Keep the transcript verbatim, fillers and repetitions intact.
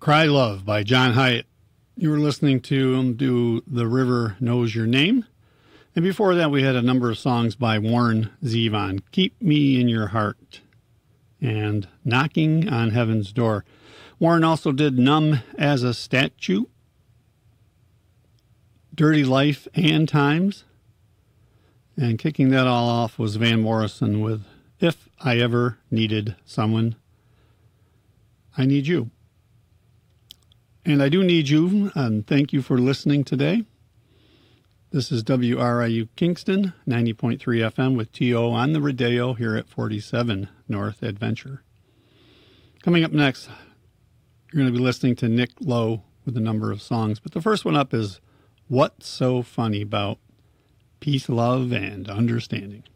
Cry Love by John Hyatt. You were listening to him do The River Knows Your Name. And before that, we had a number of songs by Warren Zevon. Keep Me in Your Heart and Knocking on Heaven's Door. Warren also did Numb as a Statue, Dirty Life and Times. And kicking that all off was Van Morrison with If I Ever Needed Someone, I Need You. And I do need you, and thank you for listening today. This is W R I U Kingston, ninety point three F M with T O on the Rodeo here at forty-seven North Adventure. Coming up next, you're going to be listening to Nick Lowe with a number of songs. But the first one up is What's So Funny About Peace, Love, and Understanding.